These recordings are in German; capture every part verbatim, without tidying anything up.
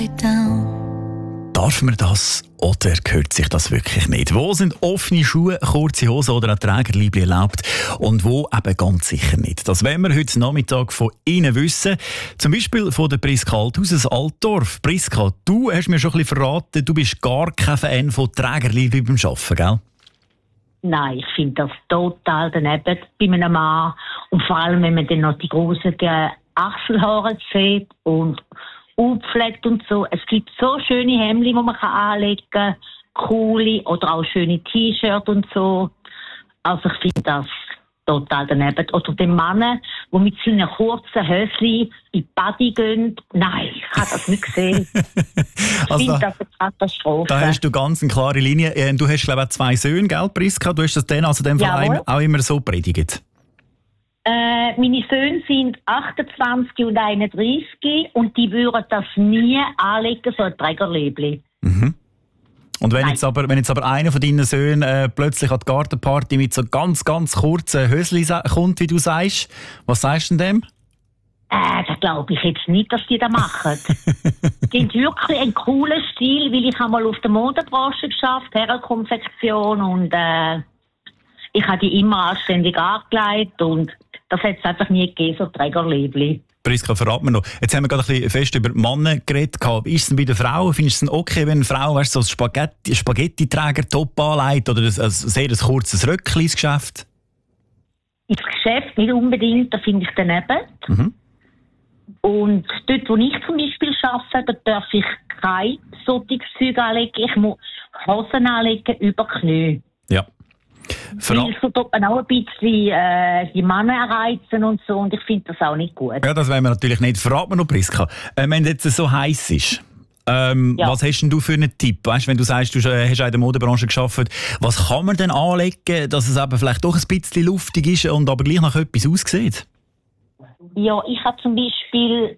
Darf man das oder gehört sich das wirklich nicht? Wo sind offene Schuhe, kurze Hosen oder ein Trägerleibchen erlaubt und wo eben ganz sicher nicht? Das wollen wir heute Nachmittag von Ihnen wissen. Zum Beispiel von der Priska Althaus aus Altdorf. Priska, du hast mir schon ein bisschen verraten, du bist gar kein Fan von Trägerleibchen beim Arbeiten, gell? Nein, ich finde das total daneben bei einem Mann. Und vor allem, wenn man dann noch die grossen Achselhaare sieht und aufpflegt und so. Es gibt so schöne Hemden, die man anlegen kann, coole oder auch schöne T-Shirts und so. Also ich finde das total daneben. Oder den Mann, der mit seinen kurzen Höschen in die Body gehen. Nein, ich habe das nicht gesehen. Ich also finde da, das eine Katastrophe. Da hast du ganz eine klare Linie. Du hast, glaube ich, zwei Söhne, gell, Priska? Du hast das dann also dem Verein auch immer so predigt? Äh, meine Söhne sind achtundzwanzig und einunddreißig und die würden das nie anlegen, so ein Trägerleibchen. Mhm. Und wenn jetzt, aber, wenn jetzt aber einer von deinen Söhnen äh, plötzlich an die Gartenparty mit so ganz, ganz kurzen Höschen kommt, wie du sagst, was sagst du denn dem? Äh, das glaube ich jetzt nicht, dass die das machen. Die haben wirklich einen coolen Stil, weil ich habe mal auf der Modebranche geschafft, Herrenkonfektion und äh, ich habe die immer anständig angelegt und das hat es einfach nie gegeben, so Trägerleibchen. Priska, verrat mir noch. Jetzt haben wir gerade ein bisschen fest über Männer geredet. Ist es denn bei den Frauen, findest du es okay, wenn eine Frau weißt, so ein Spaghetti, Spaghetti-Träger-Top anlegt oder ein, ein sehr ein kurzes Röckchen ins Geschäft? Ins Geschäft nicht unbedingt, da finde ich daneben. Mhm. Und dort, wo ich zum Beispiel arbeite, da darf ich kein solches Zeug anlegen. Ich muss Hosen anlegen über Knie. Ja. Weil so tut man auch ein bisschen äh, die Männer erreizen und so und ich finde das auch nicht gut. Ja, das wollen wir natürlich nicht. Verrat mir noch, Priska, äh, wenn es jetzt so heiß ist, ähm, ja. was hast denn du für einen Tipp? Weißt, wenn du sagst, du hast auch in der Modebranche gearbeitet, was kann man denn anlegen, dass es eben vielleicht doch ein bisschen luftig ist und aber gleich nach etwas aussieht? Ja, ich habe zum Beispiel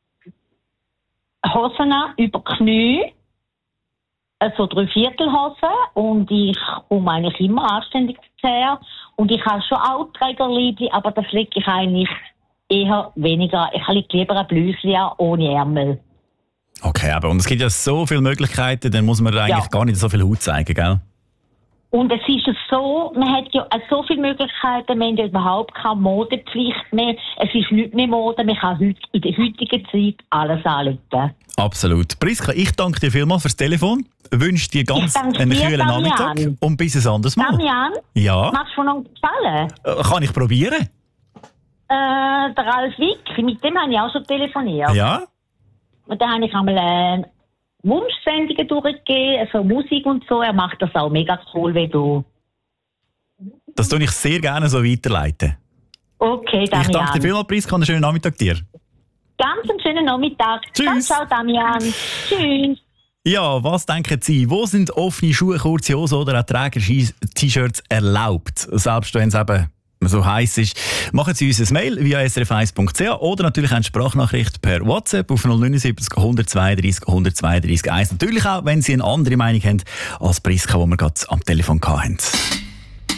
Hosen über Knie, also Dreiviertelhosen und ich komme eigentlich immer anständig her. Und ich habe schon auch Trägerleibchen, aber das lege ich eigentlich eher weniger. Ich lege lieber ein Blüschen ohne Ärmel. Okay, aber und es gibt ja so viele Möglichkeiten, dann muss man eigentlich ja. gar nicht so viel Haut zeigen, gell? Und es ist so, man hat ja so viele Möglichkeiten, man hat ja überhaupt keine Modepflicht mehr. Es ist nicht mehr Mode, man kann heute, in der heutigen Zeit alles anlegen. Absolut. Priska, ich danke dir vielmals fürs Telefon. Ich wünsche dir ganz einen kühlen Nachmittag und bis ein anderes Mal. Damian, ja? Machst du noch gefallen? Äh, kann ich probieren? Äh, der Ralf Wick, mit dem habe ich auch schon telefoniert. Ja? Und da habe ich einmal äh, Wunschsendungen durchgegeben, also Musik und so. Er macht das auch mega cool wie du. Das tue ich sehr gerne so weiterleiten. Okay, Damian. Ich danke dir vielmals, Priska, und einen schönen Nachmittag dir. Ganz einen schönen Nachmittag. Tschüss. Ciao, ciao, Damian. Tschüss. Ja, was denken Sie? Wo sind offene Schuhe, kurze Hosen oder auch Träger-T-Shirts erlaubt? Selbst wenn es eben so heiß ist. Machen Sie uns ein Mail via s r f eins punkt c h oder natürlich eine Sprachnachricht per WhatsApp auf null neun sieben null eins zwei drei null eins zwei drei eins. Natürlich auch, wenn Sie eine andere Meinung haben als Priska, die wir gerade am Telefon hatten.